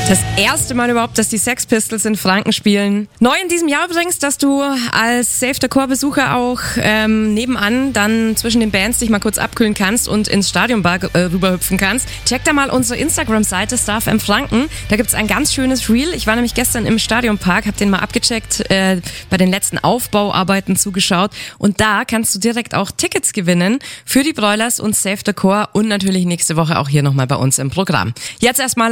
Das erste Mal überhaupt, dass die Sex Pistols in Franken spielen. Neu in diesem Jahr übrigens, dass du als Save the Core-Besucher auch nebenan dann zwischen den Bands dich mal kurz abkühlen kannst und ins Stadionbar rüberhüpfen kannst. Check da mal unsere Instagram-Seite StarFM Franken. Da gibt's ein ganz schönes Reel. Ich war nämlich gestern im Stadionpark, hab den mal abgecheckt, bei den letzten Aufbauarbeiten zugeschaut. Und da kannst du direkt auch Tickets gewinnen für die Broilers und Save the Core und natürlich nächste Woche auch hier nochmal bei uns im Programm. Jetzt erstmal